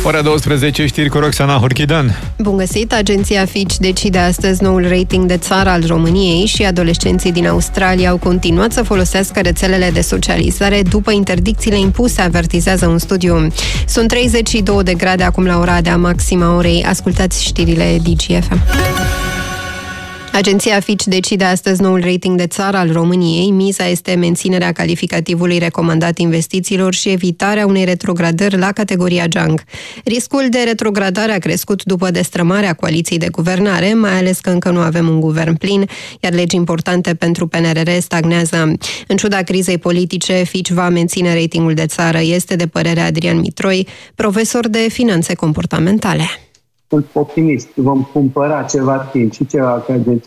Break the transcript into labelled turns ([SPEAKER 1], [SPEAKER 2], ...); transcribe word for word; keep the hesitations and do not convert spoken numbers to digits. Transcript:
[SPEAKER 1] Ora douăsprezece, știri cu Roxana Horchidan.
[SPEAKER 2] Bun găsit! Agenția Fitch decide astăzi noul rating de țară al României și adolescenții din Australia au continuat să folosească rețelele de socializare după interdicțiile impuse, avertizează un studiu. Sunt treizeci și două de grade acum la ora de maxima orei. Ascultați știrile D G F M. Agenția Fitch decide astăzi noul rating de țară al României. Miza este menținerea calificativului recomandat investițiilor și evitarea unei retrogradări la categoria Junk. Riscul de retrogradare a crescut după destrămarea coaliției de guvernare, mai ales că încă nu avem un guvern plin, iar legi importante pentru P N R R stagnează. În ciuda crizei politice, Fitch va menține ratingul de țară, este de părere Adrian Mitroi, profesor de finanțe comportamentale.
[SPEAKER 3] Sunt optimist. Vom cumpăra ceva timp și ceva